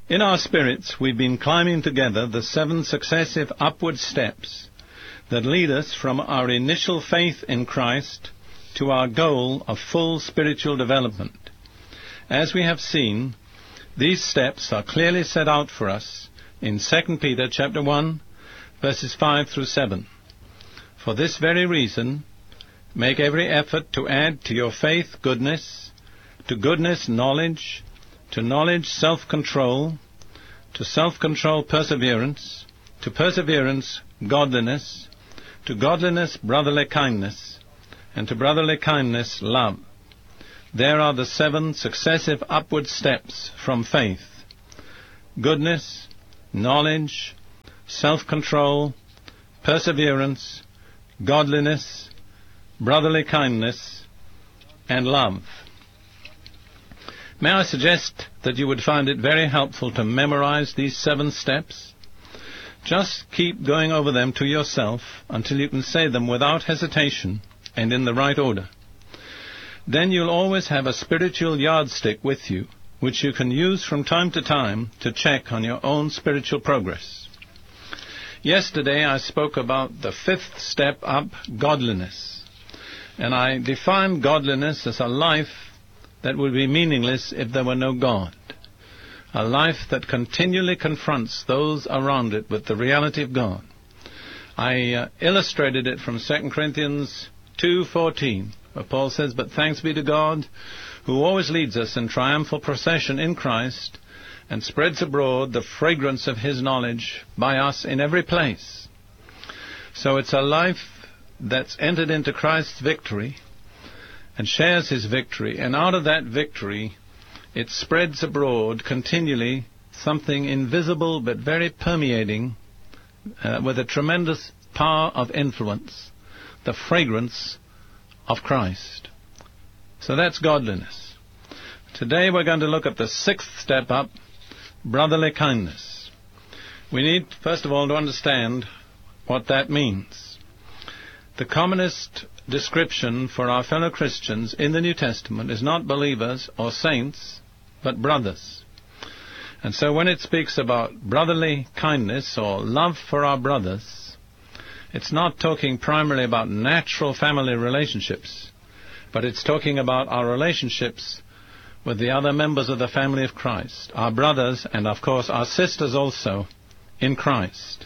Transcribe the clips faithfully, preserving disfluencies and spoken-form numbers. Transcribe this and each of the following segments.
In our spirits, we've been climbing together the seven successive upward steps that lead us from our initial faith in Christ to our goal of full spiritual development. As we have seen, these steps are clearly set out for us in Second Peter chapter one, verses five through seven. For this very reason, make every effort to add to your faith goodness, to goodness knowledge, to knowledge self-control, to self-control perseverance, to perseverance godliness, to godliness brotherly kindness, and to brotherly kindness love. There are the seven successive upward steps from faith: goodness, knowledge, self-control, perseverance, godliness, brotherly kindness, and love. May I suggest that you would find it very helpful to memorize these seven steps? Just keep going over them to yourself until you can say them without hesitation and in the right order. Then you'll always have a spiritual yardstick with you, which you can use from time to time to check on your own spiritual progress. Yesterday I spoke about the fifth step up, godliness. And I defined godliness as a life that would be meaningless if there were no God. A life that continually confronts those around it with the reality of God. I uh, illustrated it from Second Corinthians two fourteen, where Paul says, "But thanks be to God, who always leads us in triumphal procession in Christ, and spreads abroad the fragrance of his knowledge by us in every place." So it's a life that's entered into Christ's victory and shares his victory, and out of that victory it spreads abroad continually something invisible but very permeating, uh, with a tremendous power of influence, the fragrance of Christ. So that's godliness. Today we're going to look at the sixth step up, brotherly kindness. We need, first of all, to understand what that means. The commonest description for our fellow Christians in the New Testament is not believers or saints, but brothers. And so when it speaks about brotherly kindness or love for our brothers, it's not talking primarily about natural family relationships, but it's talking about our relationships with the other members of the family of Christ, our brothers and, of course, our sisters also in Christ.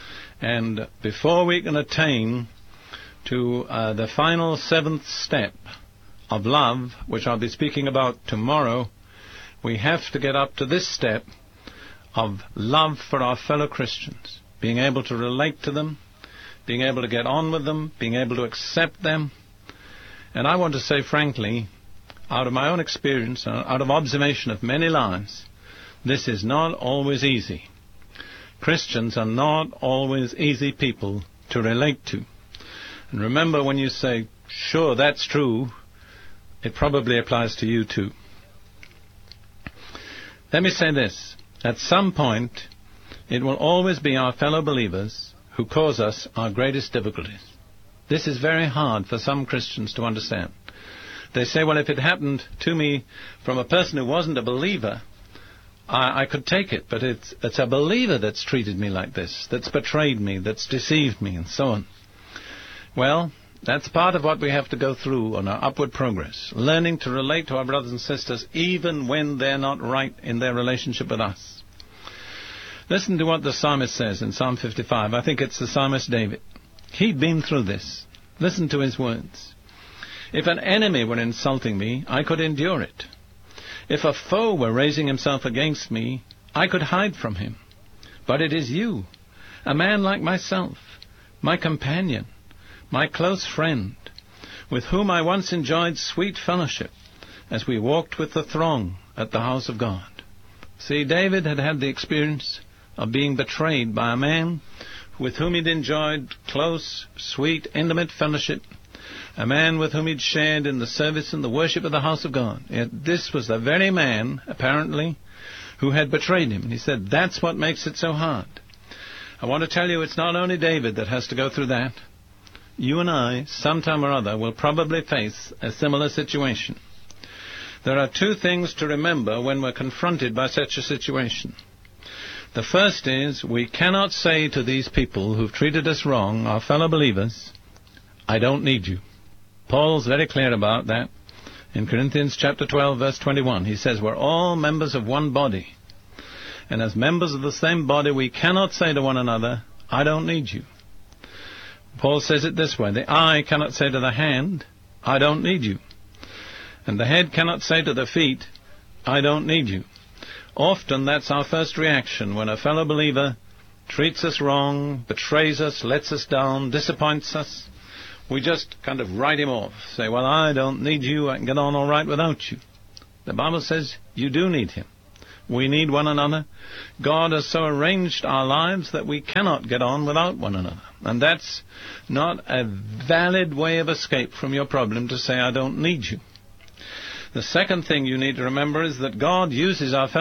And before we can attain to uh, the final seventh step of love, which I'll be speaking about tomorrow, we have to get up to this step of love for our fellow Christians, being able to relate to them, being able to get on with them, being able to accept them. And I want to say frankly, out of my own experience, out of observation of many lives, this is not always easy. Christians are not always easy people to relate to. And remember, when you say, "Sure, that's true," it probably applies to you too. Let me say this. At some point, it will always be our fellow believers who cause us our greatest difficulties. This is very hard for some Christians to understand. They say, well, if it happened to me from a person who wasn't a believer, I, I could take it, but it's, it's a believer that's treated me like this, that's betrayed me, that's deceived me, and so on. Well, that's part of what we have to go through on our upward progress, learning to relate to our brothers and sisters even when they're not right in their relationship with us. Listen to what the psalmist says in Psalm fifty-five. I think it's the psalmist David. He'd been through this. Listen to his words. "If an enemy were insulting me, I could endure it. If a foe were raising himself against me, I could hide from him. But it is you, a man like myself, my companion, my close friend, with whom I once enjoyed sweet fellowship as we walked with the throng at the house of God." See, David had had the experience of being betrayed by a man with whom he'd enjoyed close, sweet, intimate fellowship, a man with whom he'd shared in the service and the worship of the house of God. Yet this was the very man, apparently, who had betrayed him. And he said, that's what makes it so hard. I want to tell you, it's not only David that has to go through that. You and I, sometime or other, will probably face a similar situation. There are two things to remember when we're confronted by such a situation. The first is, we cannot say to these people who've treated us wrong, our fellow believers, I don't need you. Paul's very clear about that. In Corinthians chapter twelve, verse twenty-one, he says, we're all members of one body. And as members of the same body, we cannot say to one another, I don't need you. Paul says it this way, the eye cannot say to the hand, I don't need you. And the head cannot say to the feet, I don't need you. Often that's our first reaction when a fellow believer treats us wrong, betrays us, lets us down, disappoints us. We just kind of write him off, say, well, I don't need you, I can get on all right without you. The Bible says you do need him. We need one another. God has so arranged our lives that we cannot get on without one another. And that's not a valid way of escape from your problem to say, I don't need you. The second thing you need to remember is that God uses our fellow